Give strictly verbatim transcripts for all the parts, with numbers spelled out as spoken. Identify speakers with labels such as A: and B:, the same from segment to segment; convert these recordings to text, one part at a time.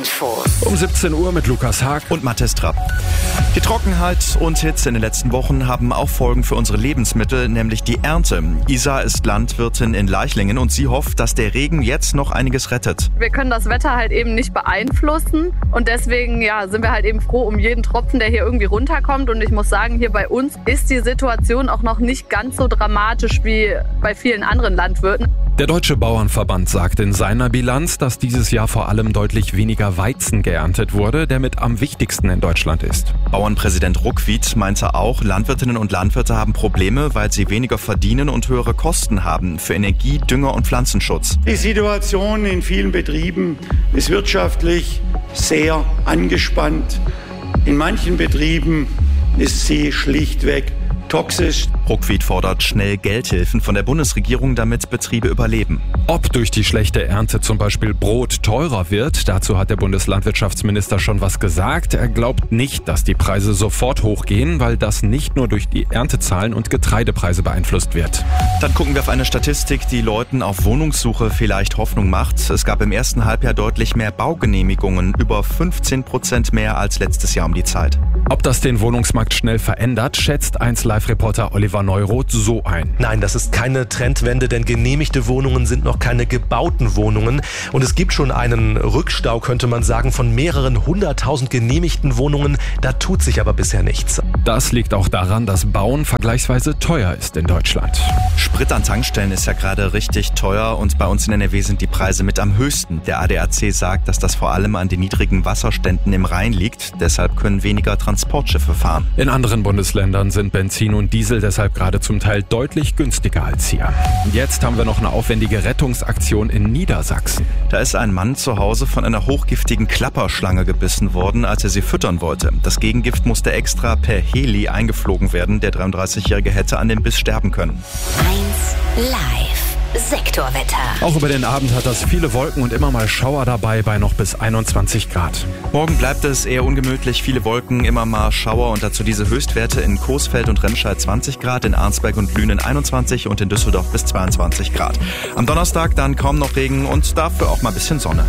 A: Info.
B: Um siebzehn Uhr mit Lukas Haag
C: und Mathis Trapp. Die Trockenheit und Hitze in den letzten Wochen haben auch Folgen für unsere Lebensmittel, nämlich die Ernte. Isa ist Landwirtin in Leichlingen und sie hofft, dass der Regen jetzt noch einiges rettet.
D: Wir können das Wetter halt eben nicht beeinflussen und deswegen ja, sind wir halt eben froh um jeden Tropfen, der hier irgendwie runterkommt. Und ich muss sagen, hier bei uns ist die Situation auch noch nicht ganz so dramatisch wie bei vielen anderen Landwirten.
B: Der Deutsche Bauernverband sagt in seiner Bilanz, dass dieses Jahr vor allem deutlich weniger Weizen geerntet wurde, der mit am wichtigsten in Deutschland ist.
C: Bauernpräsident Ruckwied meinte auch, Landwirtinnen und Landwirte haben Probleme, weil sie weniger verdienen und höhere Kosten haben für Energie, Dünger und Pflanzenschutz.
E: Die Situation in vielen Betrieben ist wirtschaftlich sehr angespannt. In manchen Betrieben ist sie schlichtweg toxisch.
C: Ruckwied fordert schnell Geldhilfen von der Bundesregierung, damit Betriebe überleben.
B: Ob durch die schlechte Ernte zum Beispiel Brot teurer wird, dazu hat der Bundeslandwirtschaftsminister schon was gesagt. Er glaubt nicht, dass die Preise sofort hochgehen, weil das nicht nur durch die Erntezahlen und Getreidepreise beeinflusst wird.
C: Dann gucken wir auf eine Statistik, die Leuten auf Wohnungssuche vielleicht Hoffnung macht. Es gab im ersten Halbjahr deutlich mehr Baugenehmigungen, über fünfzehn Prozent mehr als letztes Jahr um die Zeit.
B: Ob das den Wohnungsmarkt schnell verändert, schätzt eins Live-Reporter Oliver Neuroth so ein.
F: Nein, das ist keine Trendwende, denn genehmigte Wohnungen sind noch keine gebauten Wohnungen. Und es gibt schon einen Rückstau, könnte man sagen, von mehreren hunderttausend genehmigten Wohnungen. Da tut sich aber bisher nichts.
B: Das liegt auch daran, dass Bauen vergleichsweise teuer ist in Deutschland.
C: Sprit an Tankstellen ist ja gerade richtig teuer und bei uns in N R W sind die Preise mit am höchsten. Der A D A C sagt, dass das vor allem an den niedrigen Wasserständen im Rhein liegt. Deshalb können weniger Transportschiffe fahren.
B: In anderen Bundesländern sind Benzin und Diesel deshalb gerade zum Teil deutlich günstiger als hier. Und jetzt haben wir noch eine aufwendige Rettungsaktion in Niedersachsen.
C: Da ist ein Mann zu Hause von einer hochgiftigen Klapperschlange gebissen worden, als er sie füttern wollte. Das Gegengift musste extra per Heli eingeflogen werden. Der dreiunddreißigjährige hätte an dem Biss sterben können.
A: eins Live. Sektorwetter.
B: Auch über den Abend hat das viele Wolken und immer mal Schauer dabei bei noch bis einundzwanzig Grad.
C: Morgen bleibt es eher ungemütlich, viele Wolken, immer mal Schauer und dazu diese Höchstwerte in Coesfeld und Remscheid zwanzig Grad, in Arnsberg und Lünen einundzwanzig und in Düsseldorf bis zweiundzwanzig Grad. Am Donnerstag dann kaum noch Regen und dafür auch mal ein bisschen Sonne.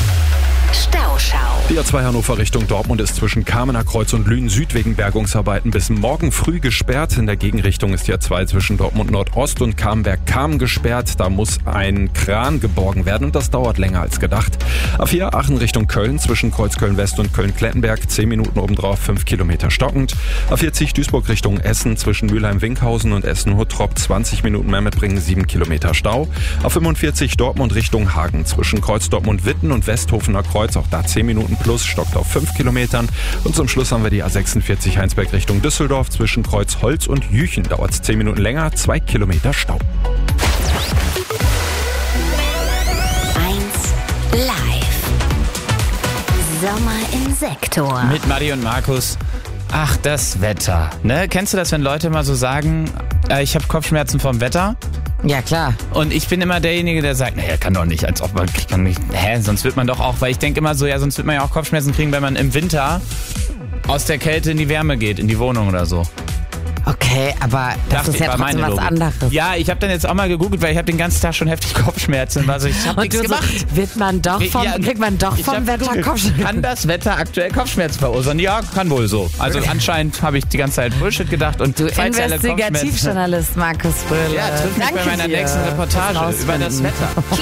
A: Stauschau.
B: Die A zwei Hannover Richtung Dortmund ist zwischen Kamener Kreuz und Lünen Süd wegen Bergungsarbeiten bis morgen früh gesperrt. In der Gegenrichtung ist die A zwei zwischen Dortmund Nordost und Camberg-Kam gesperrt. Da muss ein Kran geborgen werden und das dauert länger als gedacht. A vier Aachen Richtung Köln zwischen Kreuzköln West und Köln-Klettenberg zehn Minuten obendrauf, fünf Kilometer stockend. A vierzig Duisburg Richtung Essen zwischen Mülheim-Winkhausen und Essen-Huttrop zwanzig Minuten mehr mitbringen, sieben Kilometer Stau. A fünfundvierzig Dortmund Richtung Hagen zwischen Kreuz Dortmund-Witten und Westhofener Kreuz, auch da zehn Minuten plus, stockt auf fünf Kilometern. Und zum Schluss haben wir die A sechsundvierzig Heinsberg Richtung Düsseldorf zwischen Kreuzholz und Jüchen. Dauert es zehn Minuten länger, zwei Kilometer Stau.
A: eins Live. Sommer im Sektor.
G: Mit Madi und Markus. Ach, das Wetter. Ne? Kennst du das, wenn Leute mal so sagen, äh, ich habe Kopfschmerzen vom Wetter?
H: Ja, klar.
G: Und ich bin immer derjenige, der sagt, naja, kann doch nicht, als ob man kann nicht, hä, sonst wird man doch auch, weil ich denke immer so, ja, sonst wird man ja auch Kopfschmerzen kriegen, wenn man im Winter aus der Kälte in die Wärme geht, in die Wohnung oder so.
H: Okay, aber das
G: Dachte
H: ist
G: ich,
H: ja
G: war
H: trotzdem
G: meine
H: was
G: Logik.
H: anderes.
G: Ja, ich habe dann jetzt auch mal gegoogelt, weil ich habe den ganzen Tag schon heftig Kopfschmerzen. Also ich habe
H: Und
G: nichts
H: du
G: gemacht.
H: So, wird man doch vom,
G: Ja,
H: kriegt man doch
G: ich
H: vom
G: hab
H: Wetter
G: gegoogelt.
H: Kopfschmerzen?
G: Kann das Wetter aktuell Kopfschmerzen verursachen? Ja, kann wohl so. Also anscheinend habe ich die ganze Zeit Bullshit gedacht. Und
H: Du
G: falls ihr alle Kopfschmerzen-
H: Investigativjournalist Markus Brille.
G: Ja, trifft mich
H: Danke
G: bei meiner
H: dir
G: nächsten
H: fürs
G: Reportage über das
H: Rausfinden.
G: Wetter.